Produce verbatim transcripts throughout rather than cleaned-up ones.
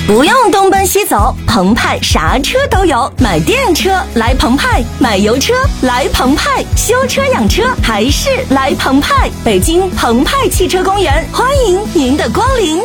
不用东奔西走，澎湃啥车都有。买电车来澎湃，买油车来澎湃，修车养车还是来澎湃。北京澎湃汽车公园，欢迎您的光临。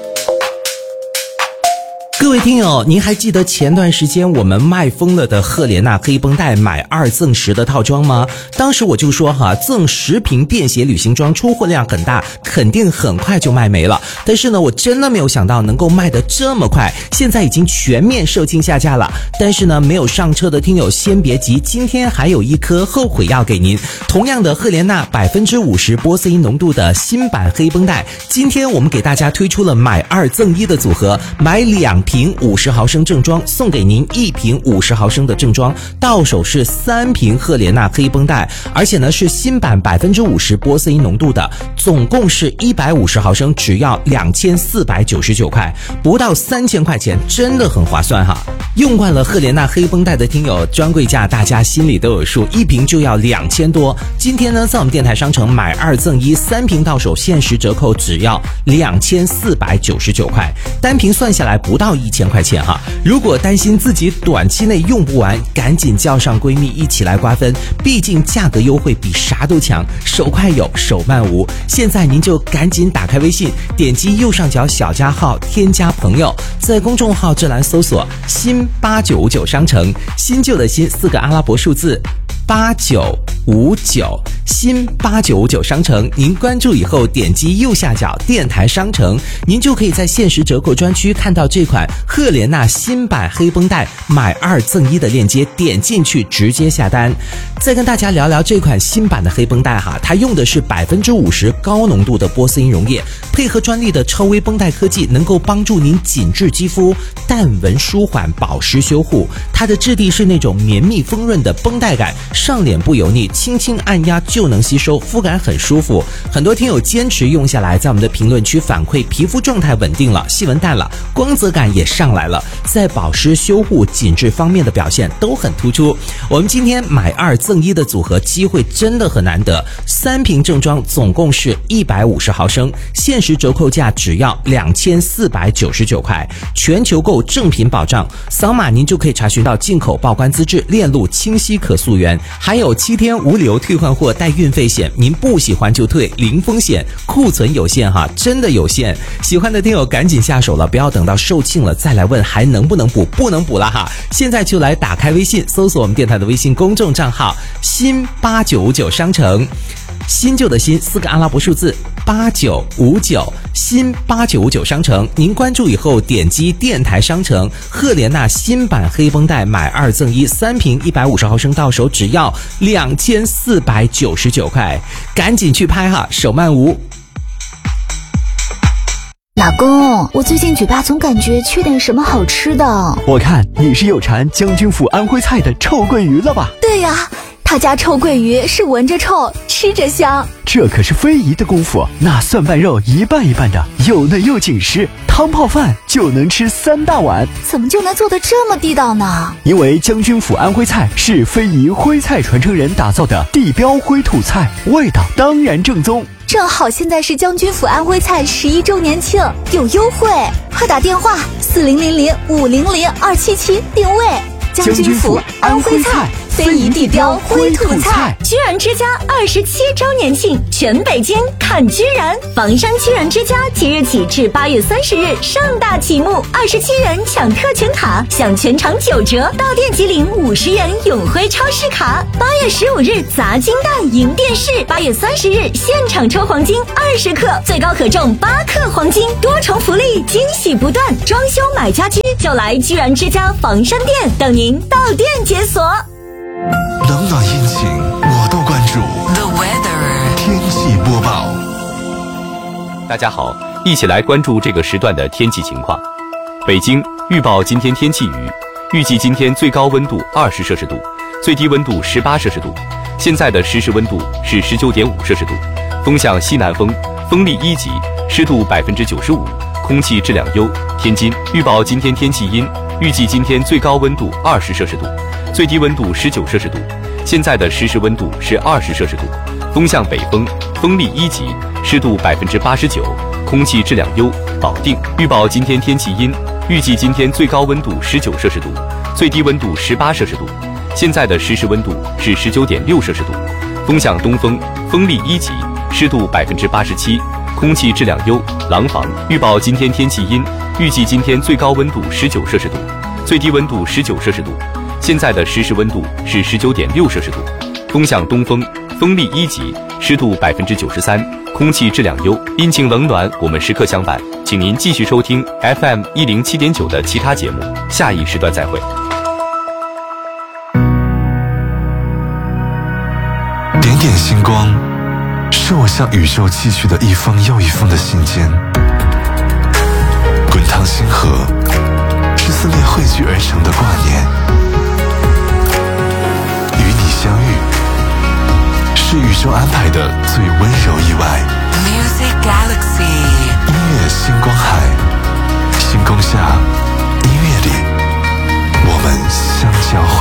各位听友，您还记得前段时间我们卖疯了的赫莲娜黑绷带买二赠十的套装吗？当时我就说哈，赠十瓶便携旅行装，出货量很大，肯定很快就卖没了。但是呢，我真的没有想到能够卖得这么快，现在已经全面售罄下架了。但是呢，没有上车的听友先别急，今天还有一颗后悔药给您。同样的赫莲娜百分之五十波斯因浓度的新版黑绷带，今天我们给大家推出了买二赠一的组合，买两瓶瓶五十毫升正装，送给您一瓶五十毫升的正装，到手是三瓶赫莲娜黑绷带，而且呢是新版百分之五十波斯因浓度的，总共是一百五十毫升，只要两千四百九十九块，不到三千块钱，真的很划算哈。用惯了赫莲娜黑绷带的听友，专柜价大家心里都有数，一瓶就要两千多。今天呢，在我们电台商城买二赠一，三瓶到手，限时折扣只要两千四百九十九块，单瓶算下来不到一千块钱哈。如果担心自己短期内用不完，赶紧叫上闺蜜一起来瓜分，毕竟价格优惠比啥都强，手快有，手慢无。现在您就赶紧打开微信，点击右上角小加号，添加朋友，在公众号这栏搜索新八九五九商城，新旧的新四个阿拉伯数字八九五九，新八九五九商城，您关注以后点击右下角电台商城，您就可以在限时折扣专区看到这款赫莲娜新版黑绷带买二赠一的链接，点进去直接下单。再跟大家聊聊这款新版的黑绷带哈，它用的是百分之五十高浓度的波斯因溶液，配合专利的超微绷带科技，能够帮助您紧致肌肤，淡纹舒缓，保湿修护。它的质地是那种绵密丰润的绷带感，上脸不油腻，轻轻按压就能吸收，肤感很舒服。很多听友坚持用下来，在我们的评论区反馈皮肤状态稳定了，细纹淡了，光泽感也上来了，在保湿修护紧致方面的表现都很突出。我们今天买二赠一的组合机会真的很难得，三瓶正装总共是一百五十毫升，限时折扣价只要两千四百九十九块，全球购正品保障，扫码您就可以查询到进口报关资质，链路清晰可溯源，还有七天无理由退换货带运费险，您不喜欢就退，零风险，库存有限哈，真的有限。喜欢的听友赶紧下手了，不要等到售罄了再来问还能不能补，不能补了哈。现在就来打开微信，搜索我们电台的微信公众账号新八九五九商城，新旧的新四个阿拉伯数字八九五九，新八九五九商城，您关注以后点击电台商城，赫莲娜新版黑绷带买二赠一，三瓶一百五十毫升到手只要两千四百九十九块，赶紧去拍哈，手慢无。 老公，我最近嘴巴总感觉缺点什么好吃的。 我看你是有馋将军府安徽菜的臭鳜鱼了吧？ 对呀，他家臭鳜鱼是闻着臭，吃着香。 这可是非遗的功夫，那蒜瓣肉一半一半的，又嫩又紧实，汤泡饭就能吃三大碗。 怎么就能做得这么地道呢？ 因为将军府安徽菜是非遗徽菜传承人打造的地标徽土菜，味道当然正宗。 正好现在是将军府安徽菜十一周年庆，有优惠，快打电话四零零零五零零二七七定位。将军府安徽菜，非遗地标徽土菜。 居然之家二十七周年庆，全北京看居然！房山居然之家即日起至八月三十日盛大启幕，二十七元抢特权卡，享全场九折，到店即领五十元永辉超市卡。八月十五日砸金蛋赢电视，八月三十日现场抽黄金二十克，最高可中八克黄金，多重福利，惊喜不断。装修买家居就来居然之家房山店等您到店解锁。 冷暖阴晴我都关注。 The weather 天气播报。 大家好，一起来关注这个时段的天气情况。北京预报今天天气雨，预计今天最高温度二十摄氏度，最低温度十八摄氏度。现在的实时温度是十九点五摄氏度，风向西南风，风力一级，湿度百分之九十五，空气质量优。天津预报今天天气阴，预计今天最高温度二十摄氏度，最低温度十九摄氏度。现在的实时温度是二十摄氏度，风向北风，风力一级，湿度百分之八十九，空气质量优。保定预报今天天气阴，预预计今天最高温度十九摄氏度，最低温度十八摄氏度。现在的实时温度是十九点六摄氏度，风向东风，风力一级，湿度百分之八十七，空气质量优。廊坊预报今天天气阴，预计今天最高温度十九摄氏度，最低温度十九摄氏度。现在的实时温度是十九点六摄氏度，风向东风，风力一级，湿度百分之九十三，空气质量优。阴晴冷暖，我们时刻相伴，请您继续收听 F M 一零七点九的其他节目，下一时段再会。 点点星光，是我向宇宙寄去的一封又一封的信件。滚烫星河，是思念汇聚而成的挂念。与你相遇，是宇宙安排的最温柔意外。 Music Galaxy